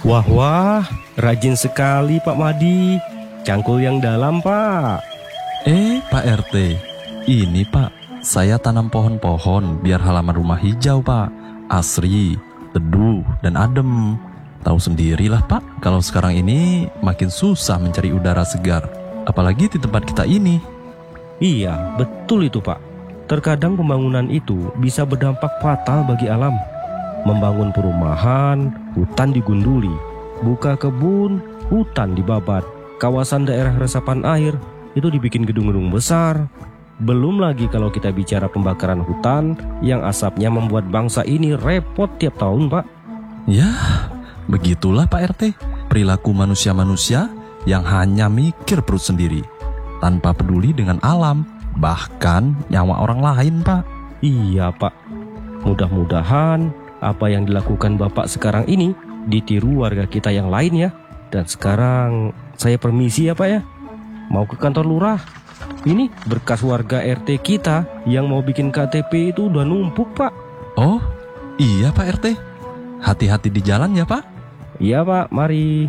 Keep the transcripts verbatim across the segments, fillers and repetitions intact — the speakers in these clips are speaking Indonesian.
Wah wah, rajin sekali Pak Madi. Cangkul yang dalam Pak. Eh Pak R T, ini Pak, saya tanam pohon-pohon biar halaman rumah hijau Pak. Asri, teduh, dan adem. Tahu sendirilah Pak, kalau sekarang ini makin susah mencari udara segar. Apalagi di tempat kita ini. Iya, betul itu Pak. Terkadang pembangunan itu bisa berdampak fatal bagi alam. Membangun perumahan, hutan digunduli. Buka kebun, hutan dibabat. Kawasan daerah resapan air, itu dibikin gedung-gedung besar. Belum lagi kalau kita bicara pembakaran hutan yang asapnya membuat bangsa ini repot tiap tahun Pak. Ya, begitulah Pak R T. Perilaku manusia-manusia yang hanya mikir perut sendiri, tanpa peduli dengan alam, bahkan nyawa orang lain Pak. Iya Pak, mudah-mudahan apa yang dilakukan Bapak sekarang ini ditiru warga kita yang lain ya. Dan sekarang saya permisi ya Pak ya, mau ke kantor lurah. Ini berkas warga R T kita yang mau bikin K T P itu udah numpuk Pak. Oh iya Pak R T, hati-hati di jalan ya Pak. Iya Pak, mari.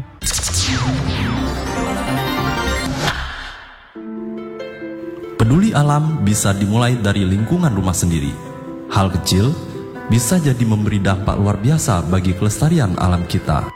Peduli alam bisa dimulai dari lingkungan rumah sendiri. Hal kecil bisa jadi memberi dampak luar biasa bagi kelestarian alam kita.